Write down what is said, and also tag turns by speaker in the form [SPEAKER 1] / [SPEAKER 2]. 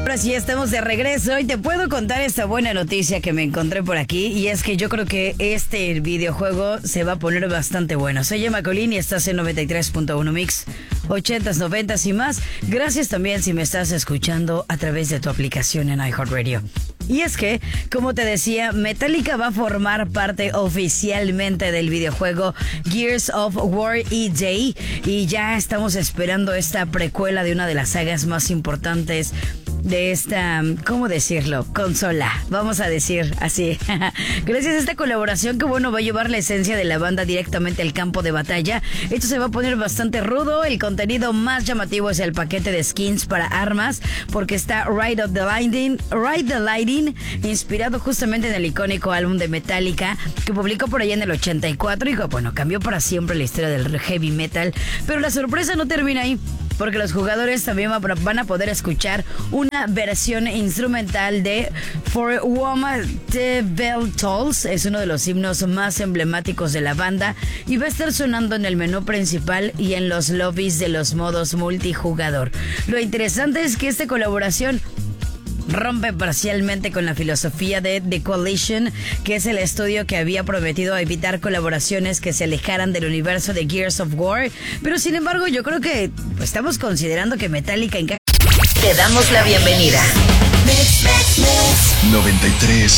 [SPEAKER 1] Ahora sí estamos de regreso y te puedo contar esta buena noticia que me encontré por aquí, y es que yo creo que este videojuego se va a poner bastante bueno. Soy Emma Colín y estás en 93.1 Mix, 80s, 90s y más. Gracias también si me estás escuchando a través de tu aplicación en iHeartRadio. Y es que, como te decía, Metallica va a formar parte oficialmente del videojuego Gears of War EJ, y ya estamos esperando esta precuela de una de las sagas más importantes de esta, ¿cómo decirlo? Consola, vamos a decir así. Gracias a esta colaboración que va a llevar la esencia de la banda directamente al campo de batalla. Esto se va a poner bastante rudo. El contenido más llamativo es el paquete de skins para armas, porque está Ride the Lightning, inspirado justamente en el icónico álbum de Metallica que publicó por allá en el 84 y bueno, cambió para siempre la historia del heavy metal. Pero la sorpresa no termina ahí, porque los jugadores también van a poder escuchar una versión instrumental de For Woman the Bell Tolls. Es uno de los himnos más emblemáticos de la banda y va a estar sonando en el menú principal y en los lobbies de los modos multijugador. Lo interesante es que esta colaboración rompe parcialmente con la filosofía de The Coalition, que es el estudio que había prometido evitar colaboraciones que se alejaran del universo de Gears of War. Pero sin embargo, yo creo que estamos considerando que Metallica encaja.
[SPEAKER 2] Te damos la bienvenida.
[SPEAKER 3] 93.